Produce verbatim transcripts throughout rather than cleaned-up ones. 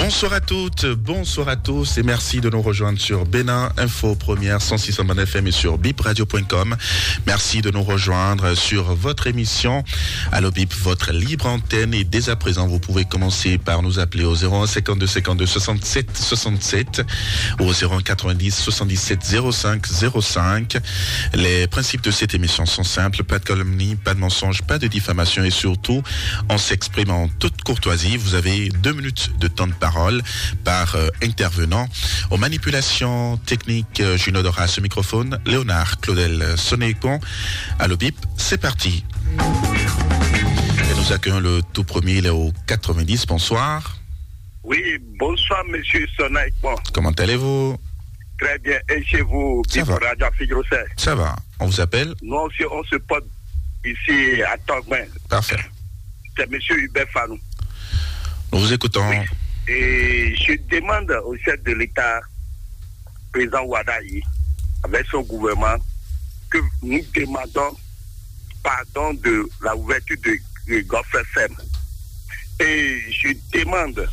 Bonsoir à toutes, bonsoir à tous et merci de nous rejoindre sur Bénin Info Première cent six F M et sur bip radio point com. Merci de nous rejoindre sur votre émission Allo Bip, votre libre antenne, et dès à présent vous pouvez commencer par nous appeler au zéro un cinquante-deux cinquante-deux soixante-sept soixante-sept ou au zéro un quatre-vingt-dix soixante-dix-sept zéro cinq zéro cinq. Les principes de cette émission sont simples: pas de calomnie, pas de mensonge, pas de diffamation et surtout on s'exprime en toute courtoisie. Vous avez deux minutes de temps de parole par euh, intervenant. Aux manipulations techniques, euh, Juno Dora, ce microphone, Léonard Claudel Sonécon. Allo Bip, c'est parti. Et nous accueillons le tout premier, il est au quatre-vingt-dix. Bonsoir. Oui, bonsoir monsieur Sonécon. Comment allez-vous? Très bien. Et chez vous, Ça va. Radio Figurosset? Ça va. On vous appelle? Nous, on se, on se porte ici à Togben. Parfait. C'est monsieur Hubert Fanou. Nous vous écoutons. Oui. Et je demande au chef de l'État, président Ouadaï, avec son gouvernement, que nous demandons pardon de la ouverture de, de Golf F M. Et je demande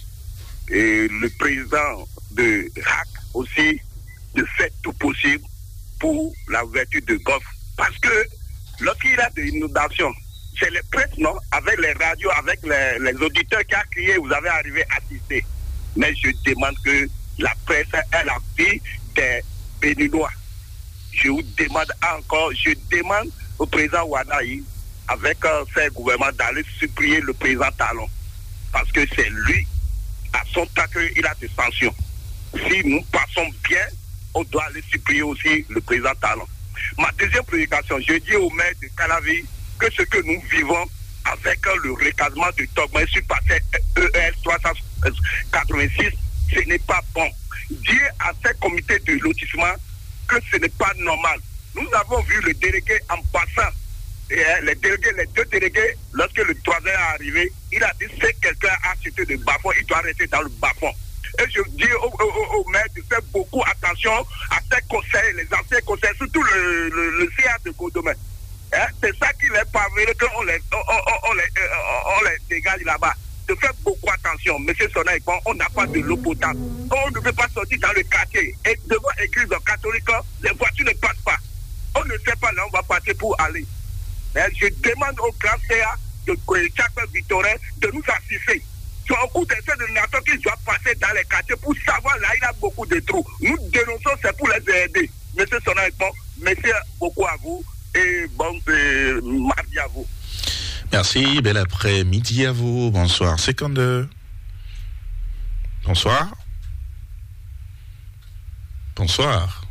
et le président de R A C aussi de faire tout possible pour l'ouverture de Golf. Parce que lorsqu'il y a des inondations, c'est les presse, non? Avec les radios, avec les, les auditeurs qui ont crié, vous avez arrivé à assister. Mais je demande que la presse ait la vie des Béninois. Je vous demande encore, je demande au président Ouadaï, avec euh, ses gouvernements, d'aller supplier le président Talon. Parce que c'est lui, à son temps, qu'il a des sanctions. Si nous passons bien, on doit aller supplier aussi le président Talon. Ma deuxième prédication, je dis au maire de Calavi que ce que nous vivons avec le recasement de Togben sur passé E L trois cent quatre-vingt-six, ce n'est pas bon. Dire à ces comités de lotissement que ce n'est pas normal. Nous avons vu le délégué en passant, et les délégués, les deux délégués, lorsque le troisième est arrivé, il a dit que si quelqu'un a acheté de bas-fond, il doit rester dans le bas-fond. Et je dis au, au, au maire de faire beaucoup attention à ces conseils, les anciens conseils, surtout le, le, le C A de Codomain. Hein? C'est ça qui n'est pas vrai, qu'on les, on, on, on, les, on les dégage là-bas. De faire beaucoup attention, monsieur Sonécon, on n'a pas de l'eau potable. On ne peut pas sortir dans le quartier. Et devant l'église catholique, les voitures ne passent pas. On ne sait pas là où on va passer pour aller. Mais je demande au grand C A de Chapelle Victorin de nous assister. Sur un coup d'essai de nation qui doit passer dans les quartiers pour savoir là, il y a beaucoup de trous. Nous dénonçons, c'est pour les aider. Monsieur Sonécon, merci beaucoup à vous. Et bon euh, mardi à vous. Merci, bel après-midi à vous. Bonsoir, cinquante-deux. Bonsoir. Bonsoir.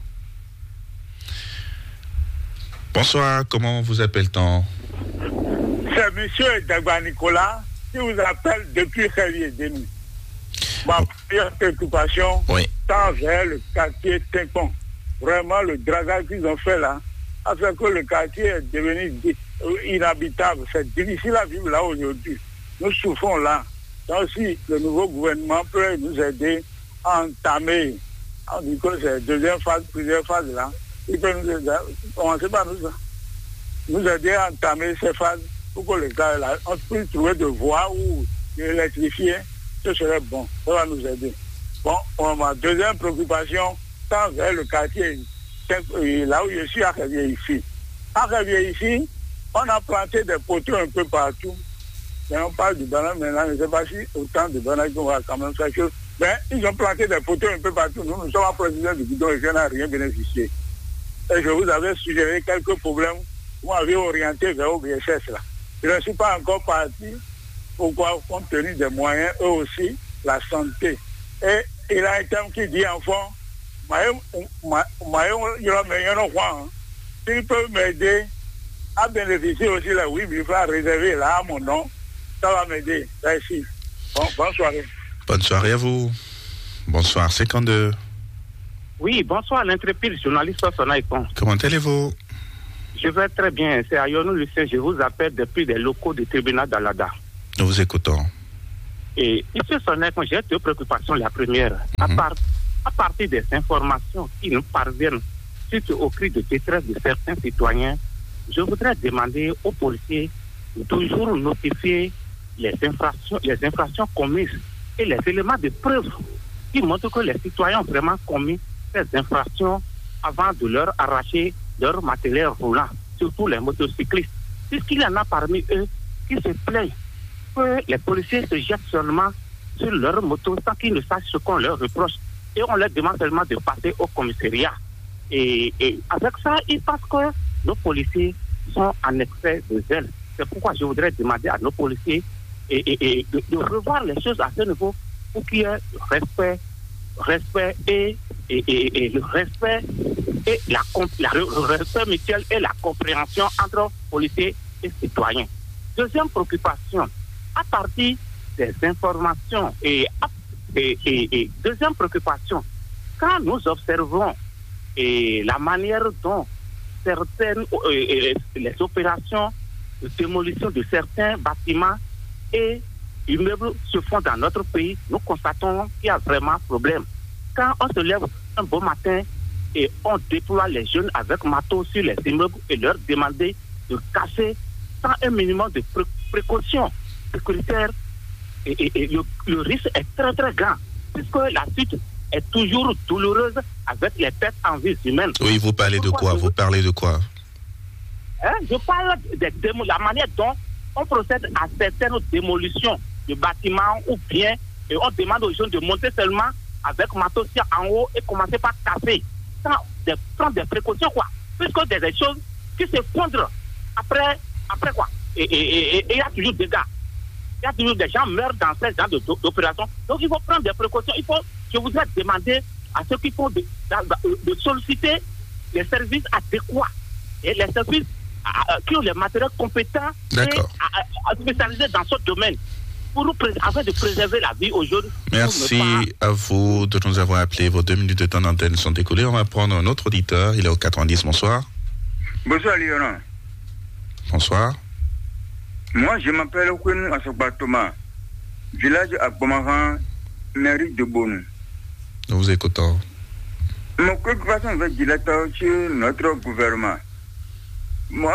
Bonsoir, comment vous appelle-t-on? C'est monsieur Dagba Nicolas qui vous appelle depuis février demi. Ma oh. première préoccupation oui. tend vers le quartier Timpon. Vraiment, le dragage qu'ils ont fait là a fait que le quartier est devenu inhabitable. C'est difficile à vivre là aujourd'hui. Nous souffrons là. Donc si le nouveau gouvernement peut nous aider à entamer, on dit que c'est deuxième phase, plusieurs phases là, il peut nous aider, commencer par nous, nous aider à entamer ces phases pour que les gars là, on puisse trouver de voies ou d'électrifier, ce serait bon. Ça va nous aider. Bon, ma deuxième préoccupation tend vers le quartier là où je suis à Révier ici. À Révier ici, on a planté des poteaux un peu partout. Mais on parle du banane maintenant, je ne sais pas si autant de bananes qu'on va quand même faire chose. Mais ils ont planté des poteaux un peu partout. Nous, nous sommes en président du bidon et je n'ai rien bénéficié. Et je vous avais suggéré quelques problèmes. Vous m'avez orienté vers O B S S là. Je ne suis pas encore parti. Pourquoi, compte tenu des moyens, eux aussi, la santé. Et il a un terme qui dit enfant, s'il peut m'aider à bénéficier aussi les huit mille francs réservés là à mon nom, ça va m'aider. Merci. Bon, bonne soirée. Bonne soirée à vous. Bonsoir, cinquante-deux. Oui, bonsoir, l'intrépide journaliste Sonécon. Comment allez-vous? Je vais très bien. C'est Ayonou Lucien. Je vous appelle depuis les locaux du tribunal d'Alada. Nous vous écoutons. Et M. Sonécon, j'ai deux préoccupations. La première, mm-hmm. à, part, à partir des informations qui nous parviennent suite au cri de détresse de certains citoyens, je voudrais demander aux policiers de toujours notifier les infractions, les infractions commises et les éléments de preuve qui montrent que les citoyens ont vraiment commis ces infractions avant de leur arracher leur matériel roulant, surtout les motocyclistes. Puisqu'il y en a parmi eux qui se plaignent que les policiers se jettent seulement sur leur moto sans qu'ils ne sachent ce qu'on leur reproche. Et on leur demande seulement de passer au commissariat. Et, et avec ça, ils pensent que nos policiers sont en excès de zèle. C'est pourquoi je voudrais demander à nos policiers et, et, et de, de revoir les choses à ce niveau pour qu'il y ait respect, respect et, et, et, et le respect et la, la, le respect mutuel et la compréhension entre policiers et citoyens. Deuxième préoccupation, à partir des informations et, et, et, et deuxième préoccupation, quand nous observons et la manière dont certaines et, et les opérations de démolition de certains bâtiments et immeubles se font dans notre pays, nous constatons qu'il y a vraiment problème. Quand on se lève un beau matin et on déploie les jeunes avec marteau sur les immeubles et leur demander de casser sans un minimum de pré- précaution sécuritaire, et, et, et le, le risque est très très grand, puisque la suite est toujours douloureuse avec les pertes en vie humaine. Oui, vous parlez de quoi? Vous parlez de quoi? Hein? Je parle de démo- la manière dont on procède à certaines démolitions de bâtiments ou bien, et on demande aux jeunes de monter seulement avec marteau en haut et commencer par casser, sans de, prendre des précautions, quoi. Puisque des, des choses qui se fondrent après, après quoi. Et il y a toujours des gars. Il y a toujours des gens qui meurent dans ces genres d'opérations. Donc il faut prendre des précautions. Il faut, je voudrais demander à ceux qui font de, de, de solliciter les services adéquats et les services à, à, qui ont les matériels compétents et à, à, à spécialisés dans ce domaine pour nous pré- afin de préserver la vie aujourd'hui. Merci pas... à vous de nous avoir appelé. Vos deux minutes de temps d'antenne sont écoulées. On va prendre un autre auditeur. Il est au quatre-vingt-dix. Bonsoir. Bonsoir, Léon. Bonsoir. Moi, je m'appelle Oukwenu Asokba Thomas, village à Bomaran, mairie de Bonou. Nous vous écoutons. Mon préoccupation va dire sur notre gouvernement. Moi,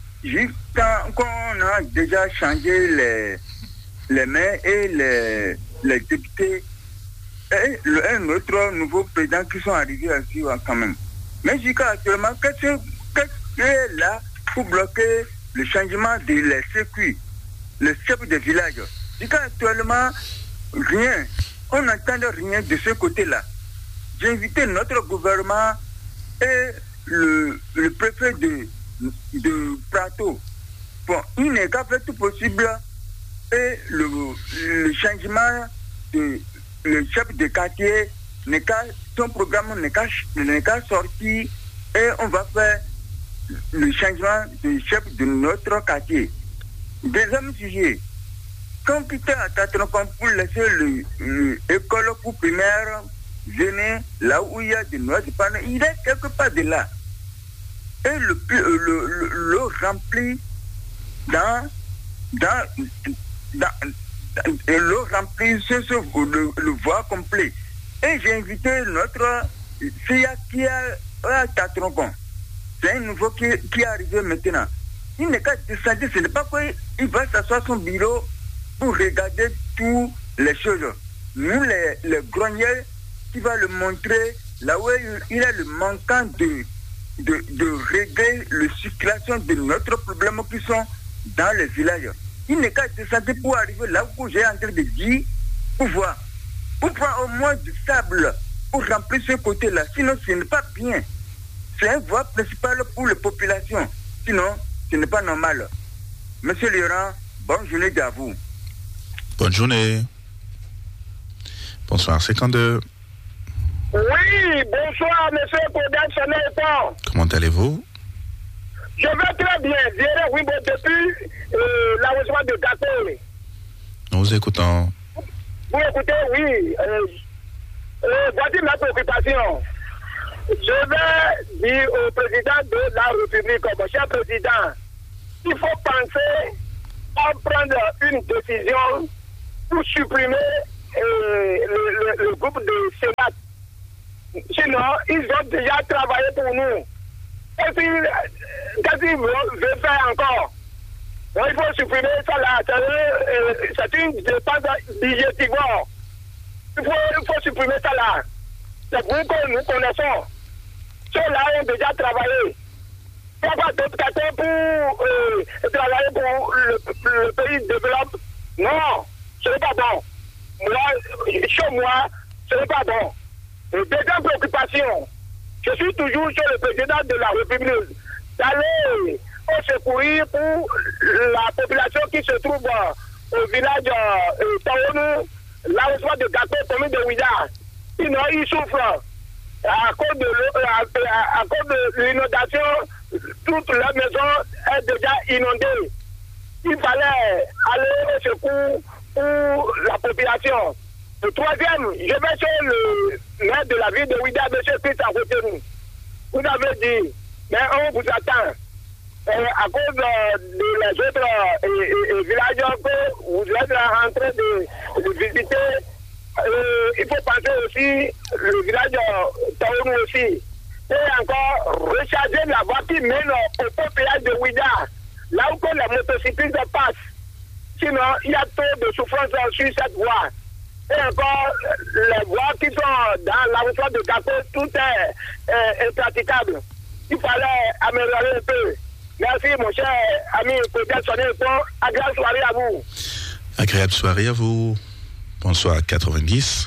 quand, quand on a déjà changé les, les maires et les, les députés, et le, un autre nouveau président qui sont arrivés ici quand même. Mais jusqu'à actuellement, qu'est-ce qui est là pour bloquer le changement de les circuits, le chef de village? Jusqu'à actuellement, rien. On n'entend rien de ce côté-là. J'ai invité notre gouvernement et le, le préfet de, de Plateau. Bon, il n'est qu'à faire tout possible et le, le changement de le chef de quartier n'est qu'à, son programme n'est qu'à, n'est qu'à sortir et on va faire le changement de chef de notre quartier. Deuxième sujet, quand quitter à Tatronpon pour laisser l'école pour primaire, venez là où il y a des noix de panne, il est quelque part de là. Et le, le, le, le remplit dans, dans, dans, dans et le remplit ce, ce, le, le voie complet. Et j'ai invité notre C I A qui est à Tatronpon. C'est un nouveau qui, qui est arrivé maintenant. Il n'est qu'à descendre, ce n'est pas qu'il va s'asseoir son bureau pour regarder toutes les choses. Nous, les, les greniers, qui va le montrer là où il a le manquant de, de, de régler la circulation de notre problème qui sont dans les villages. Il n'est qu'à descendre pour arriver là où j'ai en train de dire, pour voir. Pour prendre au moins du sable pour remplir ce côté-là. Sinon, ce n'est pas bien. C'est une voie principale pour les populations. Sinon, ce n'est pas normal. Monsieur Léon, bonne journée à vous. Bonne journée. Bonsoir, cinquante-deux. Oui, bonsoir, monsieur Kodak Chanel. Comment allez-vous? Je vais très bien. Je oui, bon, depuis euh, l'arrondissement de Gâteau. Nous vous écoutons. Vous écoutez, oui. Euh, euh, voici ma préoccupation. Je vais dire au président de la République, mon cher président, il faut penser à prendre une décision pour supprimer euh, le, le, le groupe de Sénat. Sinon, ils ont déjà travaillé pour nous. Et puis, qu'est-ce qu'ils veulent faire encore? Donc, il faut supprimer ça là. C'est une dépense budgétivore. il faut, il faut supprimer ça là. C'est vous que nous connaissons. Ceux-là ont déjà travaillé. Il n'y a pas d'autres personnes pour euh, travailler pour le, le pays développe. Non, ce n'est pas bon. Moi, chez moi, ce n'est pas bon. Et deuxième préoccupation, je suis toujours chez le président de la République d'aller au secourir pour la population qui se trouve au village euh, Taonou, l'arrondissement de Gato, commune de Ouida. Sinon, ils souffrent. À cause de, à, à, à cause de l'inondation, toute la maison est déjà inondée. Il fallait aller au secours pour la population. Le troisième, je vais chez le maire de la ville de Ouida, M. Christ à côté de nous. Vous avez dit, mais on vous attend. Et à cause de les autres euh, villages que vous êtes en train de, de visiter, euh, il faut penser aussi le village de Taonou aussi. Et encore, recharger la voie qui mène au populage de Ouida, là où que les motocyclistes passent. Sinon, il y a trop de souffrance sur cette voie. Et encore, les voies qui sont dans l'arrondissement de Gato, tout est euh, impraticable. Il fallait améliorer un peu. Merci, mon cher ami Claudel Sonégon. Agréable soirée à vous. Agréable soirée à vous. Bonsoir à quatre-vingt-dix.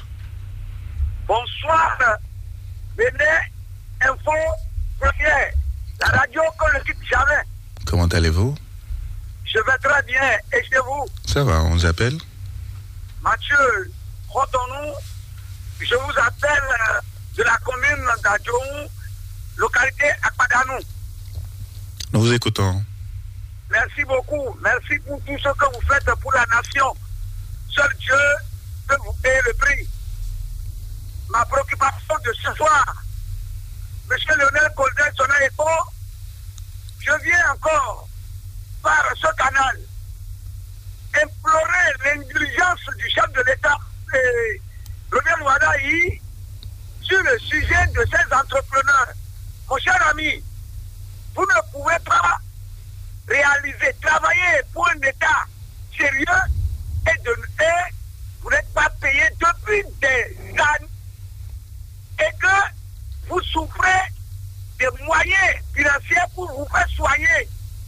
Bonsoir. Bénin, Info, Première. La radio qu'on ne quitte jamais. Comment allez-vous? Je vais très bien. Et chez vous? Ça va, on vous appelle? Mathieu, Rotonou, je vous appelle de la commune d'Adjoum, localité Akpadanou. Nous vous écoutons. Merci beaucoup. Merci pour tout ce que vous faites pour la nation. Seul Dieu peut vous payer le prix. Ma préoccupation de ce soir, M. Lionel Coldet Sonaïko, je viens encore par ce canal implorer l'indulgence du chef de l'État, Robert Ouadaï, sur le sujet de ces entrepreneurs. Mon cher ami, vous ne pouvez pas réaliser, travailler pour un État sérieux et, de, et vous n'êtes pas payé depuis des années et que vous souffrez des moyens financiers pour vous faire soigner.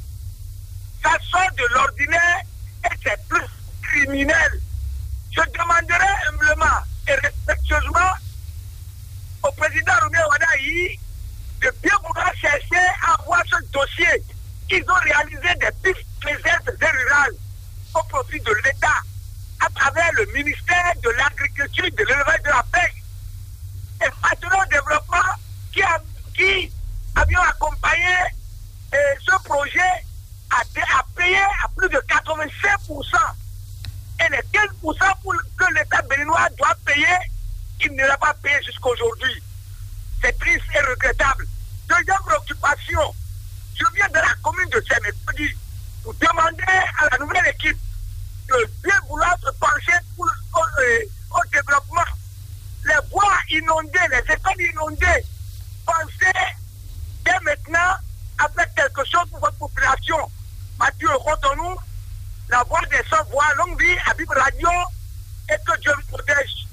Ça sort de l'ordinaire et c'est plus criminel. Je demanderai humblement et respectueusement au président Robert Ouadaï de bien vouloir chercher à voir ce dossier. Ils ont réalisé des pistes désertes et rurales au profit de l'État à travers le ministère de l'Agriculture, de l'Élevage et de la Pêche. Et maintenant le développement qui, a, qui avions accompagné et ce projet a, a payé à plus de quatre-vingt-cinq pour cent. Et les quinze pour cent pour que l'État béninois doit payer, il ne l'a pas payé jusqu'à aujourd'hui. C'est triste et regrettable. Deuxième préoccupation, je viens de la commune de Sémécodi pour demander à la nouvelle équipe de bien vouloir se pencher pour, au, euh, au développement. Les voies inondées, les écoles inondées, pensez dès maintenant à faire quelque chose pour votre population. Mathieu Rotonou, la voix des sans-voix, longue vie à Bib Radio et que Dieu vous protège.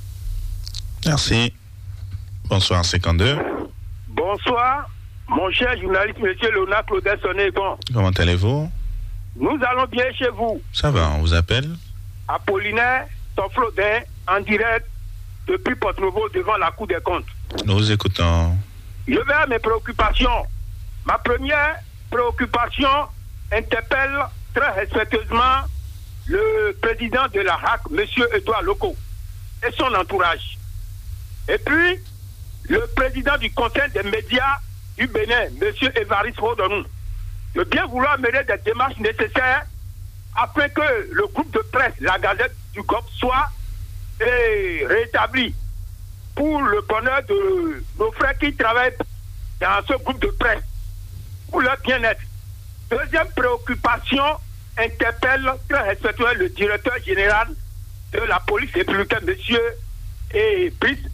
Merci. Bonsoir, cinquante-deux. Bonsoir, mon cher journaliste, monsieur Léonard Claudel Sonégon. Comment allez-vous? Nous allons bien chez vous. Ça va, on vous appelle? Apollinaire Toflodin, en direct depuis Porte-Nouveau devant la Cour des comptes. Nous vous écoutons. Je vais à mes préoccupations. Ma première préoccupation interpelle très respectueusement le président de la R A C, monsieur Edouard Loko, et son entourage. Et puis, le président du Conseil des médias du Bénin, monsieur Évariste Rodonou, de bien vouloir mener des démarches nécessaires afin que le groupe de presse, la Gazette du Golfe, soit eh, rétabli pour le bonheur de nos frères qui travaillent dans ce groupe de presse, pour leur bien-être. Deuxième préoccupation interpelle très respectueux le directeur général de la police républicaine, monsieur et Brice